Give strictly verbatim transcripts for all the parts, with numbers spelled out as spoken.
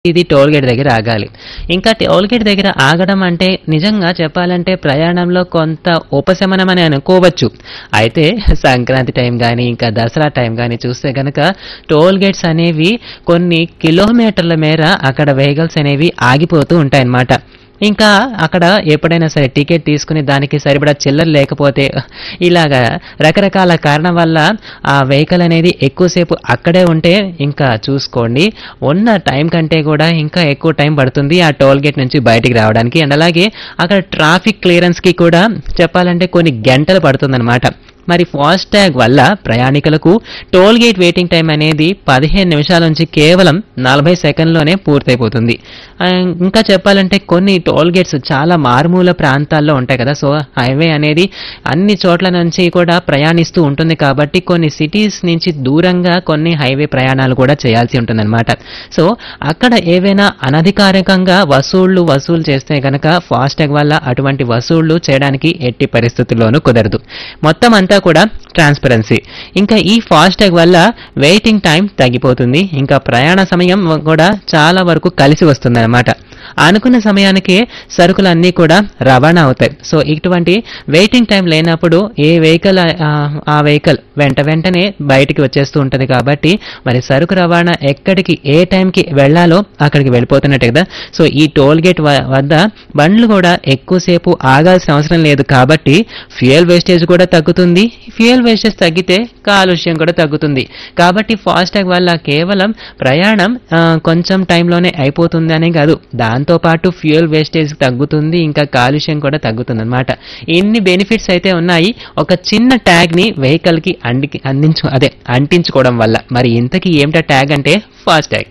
ఇది toll gate దగ్గర ఆగాలి. ఇంకా టోల్ గేట్ దగ్గర ఆగడం అంటే నిజంగా చెప్పాలంటే ప్రయాణంలో కొంత ఉపశమనం అని అనుకోవచ్చు. అయితే సంక్రాంతి టైం గానీ, ఇంకా దసరా టైం గానీ చూస్తే గనక టోల్ గేట్స్ అనేవి కొన్ని కిలోమీటర్ల మేర అక్కడ వెహికల్స్ అనేవి ఆగిపోతూ ఉంటాయన్నమాట. ఇంకా అక్కడ ఎప్పుడైనా సరే టికెట్ తీసుకుని దానికి సరిపడా చిల్లర లేకపోతే ఇలాగా రకరకాల కారణం వల్ల ఆ వెహికల్ అనేది ఎక్కువసేపు అక్కడే ఉంటే ఇంకా చూసుకోండి ఉన్న టైం కంటే కూడా ఇంకా ఎక్కువ టైం పడుతుంది ఆ టోల్ గేట్ నుంచి బయటికి రావడానికి. అండ్ అలాగే అక్కడ ట్రాఫిక్ క్లియరెన్స్కి కూడా చెప్పాలంటే కొన్ని గంటలు పడుతుందన్నమాట. మరి ఫాస్టాగ్ వల్ల ప్రయాణికులకు టోల్ గేట్ వెయిటింగ్ టైం అనేది పదిహేను నిమిషాల నుంచి కేవలం నలభై సెకండ్లోనే పూర్తయిపోతుంది. ఇంకా చెప్పాలంటే కొన్ని టోల్ గేట్స్ చాలా మారుమూల ప్రాంతాల్లో ఉంటాయి కదా, సో హైవే అనేది అన్ని చోట్ల నుంచి కూడా ప్రయాణిస్తూ ఉంటుంది కాబట్టి కొన్ని సిటీస్ నుంచి దూరంగా కొన్ని హైవే ప్రయాణాలు కూడా చేయాల్సి ఉంటుందన్నమాట. సో అక్కడ ఏవైనా అనధికారికంగా వసూళ్లు వసూలు చేస్తే గనక ఫాస్టాగ్ వల్ల అటువంటి వసూళ్లు చేయడానికి ఎట్టి పరిస్థితుల్లోనూ కుదరదు. మొత్తం అంతా కూడా ట్రాన్స్పరెన్సీ. ఇంకా ఈ ఫాస్టాగ్ వల్ల వెయిటింగ్ టైం తగ్గిపోతుంది. ఇంకా ప్రయాణ సమయం కూడా చాలా వరకు కలిసి వస్తుంది అనమాట. అనుకున్న సమయానికే సరుకులన్నీ కూడా రవాణా అవుతాయి. సో ఇటువంటి వెయిటింగ్ టైం లేనప్పుడు ఏ వెహికల్ ఆ వెహికల్ వెంట వెంటనే బయటికి వచ్చేస్తూ ఉంటుంది కాబట్టి మరి సరుకు రవాణా ఎక్కడికి ఏ టైంకి వెళ్లాలో అక్కడికి వెళ్ళిపోతున్నట్టే కదా. సో ఈ టోల్ గేట్ వద్ద బండ్లు కూడా ఎక్కువసేపు ఆగాల్సిన అవసరం లేదు కాబట్టి ఫ్యూయల్ వేస్టేజ్ కూడా తగ్గుతుంది. ఫ్యూయల్ వేస్టేజ్ తగ్గితే కాలుష్యం కూడా తగ్గుతుంది. కాబట్టి ఫాస్టాగ్ వల్ల కేవలం ప్రయాణం కొంచెం టైంలోనే అయిపోతుంది అనే కాదు, దాంతో పాటు ఫ్యూయల్ వేస్టేజ్ తగ్గుతుంది, ఇంకా కాలుష్యం కూడా తగ్గుతుంది అనమాట. ఎన్ని బెనిఫిట్స్ అయితే ఉన్నాయి ఒక చిన్న ట్యాగ్ ని వెహికల్ కి అండి అందించు అదే అంటించుకోవడం వల్ల. మరి ఇంతకీ ఏమిటా ట్యాగ్ అంటే ఫాస్టాగ్.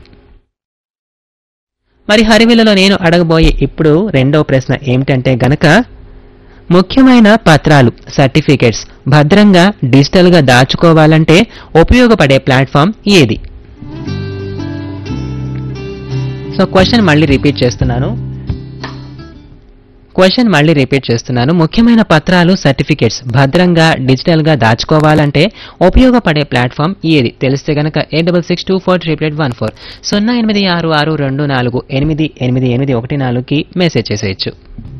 మరి హరివిలలో నేను అడగబోయే ఇప్పుడు రెండవ ప్రశ్న ఏమిటంటే గనక ముఖ్యమైన పత్రాలు సర్టిఫికేట్స్ భద్రంగా డిజిటల్ గా దాచుకోవాలంటే ఉపయోగపడే ప్లాట్ఫామ్ ఏది? సో క్వశ్చన్ మళ్ళీ రిపీట్ చేస్తున్నాను క్వశ్చన్ మళ్ళీ రిపీట్ చేస్తున్నాను ముఖ్యమైన పత్రాలు సర్టిఫికేట్స్ భద్రంగా డిజిటల్ గా దాచుకోవాలంటే ఉపయోగపడే ప్లాట్ఫామ్ ఏది? తెలిస్తే గనక eight double six two four triple eight one four సున్నా ఎనిమిది ఆరు ఆరు రెండు నాలుగు ఎనిమిది ఎనిమిది ఎనిమిది ఒకటి నాలుగుకి మెసేజ్ చేసేయచ్చు.